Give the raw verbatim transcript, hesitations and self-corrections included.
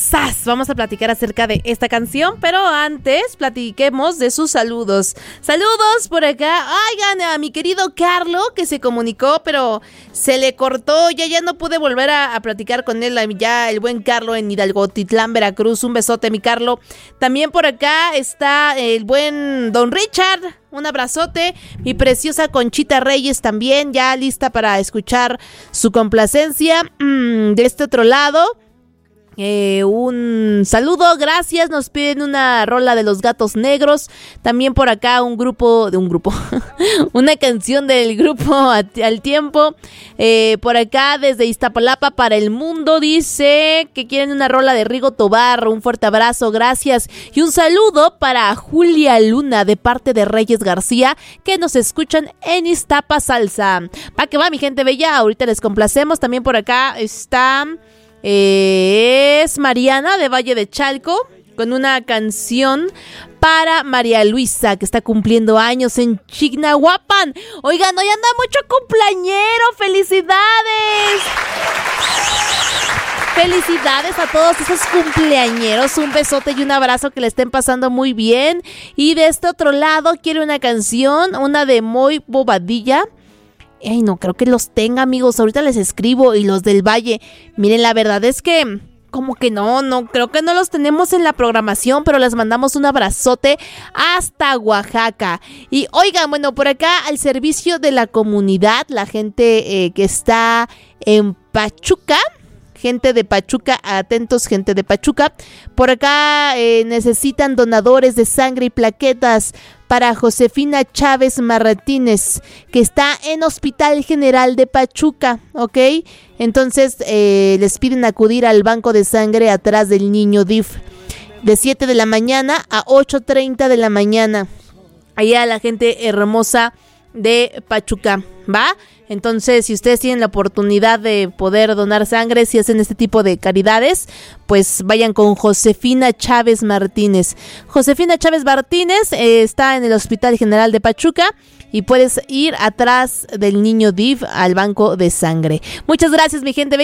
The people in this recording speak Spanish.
¡Sas! Vamos a platicar acerca de esta canción, pero antes platiquemos de sus saludos. Saludos por acá. Oigan, a mi querido Carlo, que se comunicó, pero se le cortó. Ya ya no pude volver a, a platicar con él. Ya el buen Carlo en Hidalgo, Titlán, Veracruz. Un besote, mi Carlo. También por acá está el buen Don Richard. Un abrazote. Mi preciosa Conchita Reyes también, ya lista para escuchar su complacencia. Mm, de este otro lado, Eh, un saludo, gracias, nos piden una rola de Los Gatos Negros, también por acá un grupo, de un grupo, una canción del grupo Al Tiempo, eh, por acá desde Iztapalapa para el mundo, dice que quieren una rola de Rigo Tobar, un fuerte abrazo, gracias, y un saludo para Julia Luna de parte de Reyes García, que nos escuchan en Iztapa Salsa. Va que va, mi gente bella, ahorita les complacemos. También por acá está... es Mariana de Valle de Chalco con una canción para María Luisa, que está cumpliendo años en Chignahuapan. Oigan, hoy anda mucho cumpleañero, ¡felicidades! Felicidades a todos esos cumpleañeros, un besote y un abrazo, que le estén pasando muy bien. Y de este otro lado quiero una canción, una de Moy Bobadilla. Ay, no creo que los tenga, amigos, ahorita les escribo. Y los del Valle, miren, la verdad es que como que no, no, creo que no los tenemos en la programación, pero les mandamos un abrazote hasta Oaxaca. Y oigan, bueno, por acá al servicio de la comunidad, la gente eh, que está en Pachuca, gente de Pachuca, atentos, gente de Pachuca, por acá eh, necesitan donadores de sangre y plaquetas para Josefina Chávez Martínez, que está en Hospital General de Pachuca, ¿ok? Entonces eh, les piden acudir al banco de sangre atrás del Niño D I F, de siete de la mañana a ocho treinta de la mañana, allá a la gente hermosa de Pachuca, ¿va? Entonces, si ustedes tienen la oportunidad de poder donar sangre, si hacen este tipo de caridades, pues vayan con Josefina Chávez Martínez. Josefina Chávez Martínez eh, está en el Hospital General de Pachuca y puedes ir atrás del Niño D I F al banco de sangre. Muchas gracias, mi gente.